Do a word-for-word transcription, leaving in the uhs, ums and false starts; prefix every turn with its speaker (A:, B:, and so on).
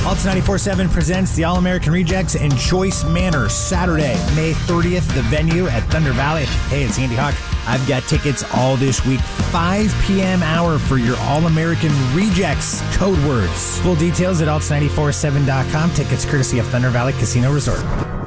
A: Alts ninety-four point seven presents the All-American Rejects in Choice Manor, Saturday, May thirtieth, the venue at Thunder Valley. Hey, it's Andy Hawk. I've got tickets all this week, five p.m. hour for your All-American Rejects code words. Full details at alts nine four seven dot com. Tickets courtesy of Thunder Valley Casino Resort.